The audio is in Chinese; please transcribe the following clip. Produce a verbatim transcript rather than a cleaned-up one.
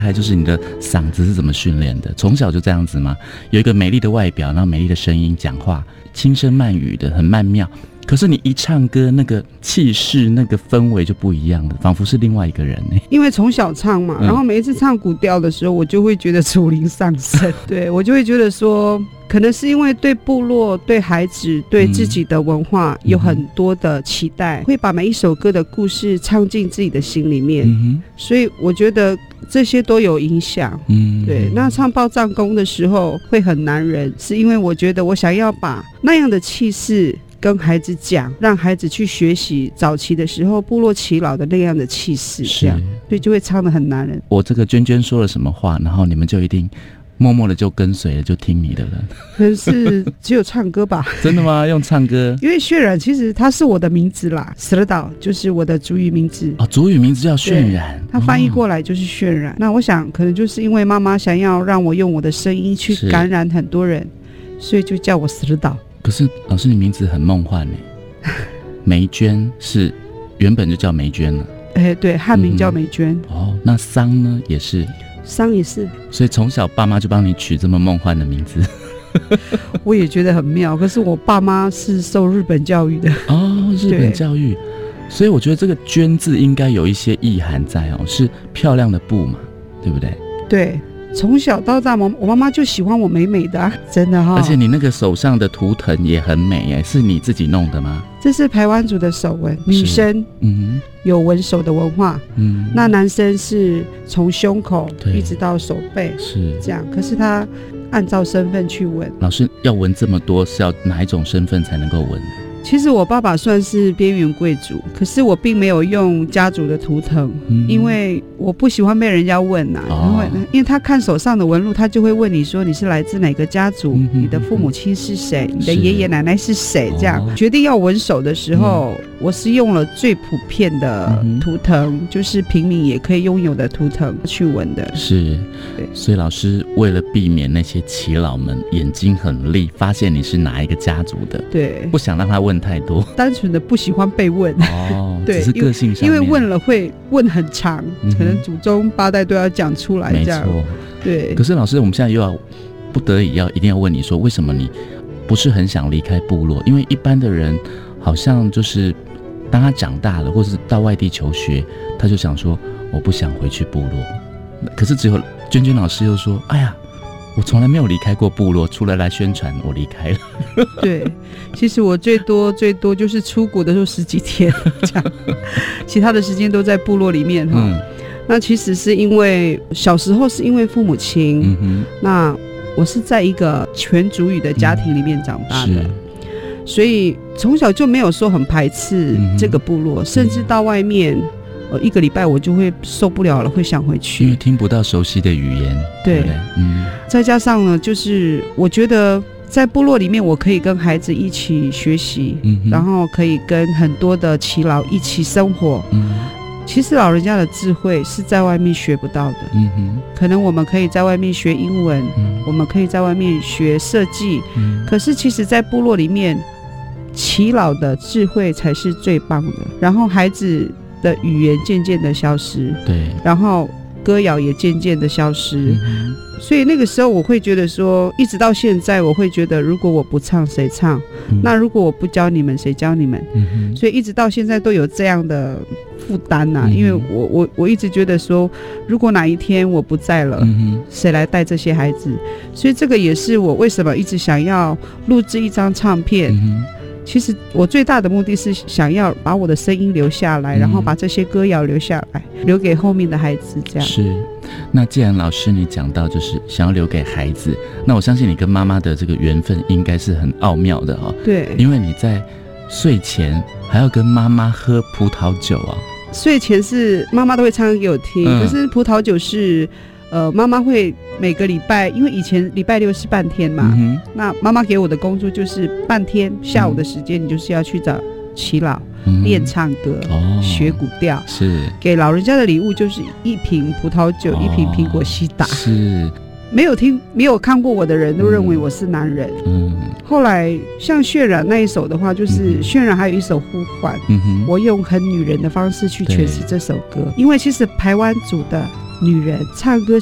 还有就是你的嗓子是怎么训练的？从小就这样子吗？有一个美丽的外表，然后美丽的声音，讲话轻声慢语的，很曼妙。可是你一唱歌，那个气势、那个氛围就不一样了，仿佛是另外一个人欸。 因为从小唱嘛，然后每一次唱古调的时候，我就会觉得祖灵上身。对，我就会觉得说，可能是因为对部落、对孩子、对自己的文化有很多的期待，嗯、会把每一首歌的故事唱进自己的心里面。嗯、所以我觉得这些都有影响。嗯，对。那唱报战功的时候会很难忍，是因为我觉得我想要把那样的气势跟孩子讲，让孩子去学习早期的时候部落耆老的那样的气势，这样，所以就会唱得很难人。 我这个娟娟说了什么话，然后你们就一定默默的就跟随了，就听你的了。 可能是只有唱歌吧？ 真的吗？用唱歌？ 因为渲染其实它是我的名字啦，死了岛就是我的族语名字。 哦，族语名字叫渲染， 它翻译过来就是渲染。哦、那我想可能就是因为妈妈想要让我用我的声音去感染很多人，所以就叫我死了岛。 可是老师，你名字很梦幻耶。梅娟是原本就叫梅娟了。 哎、欸，对，汉名叫梅娟。 嗯、哦，那桑呢也是？ 桑也是。 所以从小爸妈就帮你取这么梦幻的名字。 我也觉得很妙，可是我爸妈是受日本教育的。 哦，日本教育，所以我觉得这个娟字应该有一些意涵在哦，是漂亮的布嘛，对不对？ 对。从小到大，我妈妈就喜欢我美美的啊，真的哈、哦。 而且你那个手上的图腾也很美耶，是你自己弄的吗？ 这是排湾族的手纹，女生嗯有纹手的文化，嗯，那男生是从胸口一直到手背，是这样。可是他按照身份去纹。 老师要纹这么多，是要哪一种身份才能够纹？ 其实我爸爸算是边缘贵族，可是我并没有用家族的图腾、嗯、因为我不喜欢被人家问啊、哦、因为因为他看手上的纹路，他就会问你说你是来自哪个家族、嗯、你的父母亲是谁，你的爷爷奶奶是谁，这样、哦、决定要纹手的时候、嗯、我是用了最普遍的图腾、嗯、就是平民也可以拥有的图腾去纹的。 是，所以老师为了避免那些耆老们眼睛很利，发现你是哪一个家族的，对，不想让他问太多， 单纯的不喜欢被问哦，对，只是个性上面， 因为问了会问很长、嗯、可能祖宗八代都要讲出来，这样没错。对， 可是老师，我们现在又要不得已要一定要问你说，为什么你不是很想离开部落？因为一般的人好像就是当他长大了，或是到外地求学，他就想说我不想回去部落。可是只有娟娟老师又说，哎呀，我从来没有离开过部落，除了来宣传我离开了。 对，其实我最多最多就是出国的时候十几天这样，其他的时间都在部落里面、嗯、那其实是因为小时候是因为父母亲、嗯、那我是在一个全族语的家庭里面长大的、嗯、所以从小就没有说很排斥这个部落、嗯、甚至到外面一个礼拜我就会受不了了，会想回去， 因为听不到熟悉的语言。 对, 对, 对、嗯、 再加上呢，就是我觉得在部落里面我可以跟孩子一起学习、嗯、然后可以跟很多的耆老一起生活、嗯、其实老人家的智慧是在外面学不到的、嗯、可能我们可以在外面学英文、嗯、我们可以在外面学设计、嗯、可是其实在部落里面耆老的智慧才是最棒的，然后孩子的语言渐渐的消失，对，然后歌谣也渐渐的消失、嗯、所以那个时候我会觉得说，一直到现在我会觉得，如果我不唱谁唱、嗯、那如果我不教你们谁教你们、嗯、所以一直到现在都有这样的负担啊、嗯、因为我我我一直觉得说，如果哪一天我不在了、嗯、谁来带这些孩子，所以这个也是我为什么一直想要录制一张唱片、嗯，其实我最大的目的是想要把我的声音留下来、嗯、然后把这些歌谣留下来，留给后面的孩子，这样。 是，那既然老师你讲到就是想要留给孩子，那我相信你跟妈妈的这个缘分应该是很奥妙的哦。对，因为你在睡前还要跟妈妈喝葡萄酒啊。 睡前是妈妈都会唱歌给我听、嗯、可是葡萄酒是呃，妈妈会每个礼拜，因为以前礼拜六是半天嘛、嗯、那妈妈给我的工作就是半天下午的时间、嗯、你就是要去找耆老、嗯、练唱歌、哦、学古调，是给老人家的礼物就是一瓶葡萄酒、哦、一瓶苹果西打。是没有听没有看过我的人都认为我是男人。嗯，后来像渲染那一首的话，就是渲染还有一首呼唤、嗯、我用很女人的方式去诠释这首歌，因为其实排湾族的女人，唱歌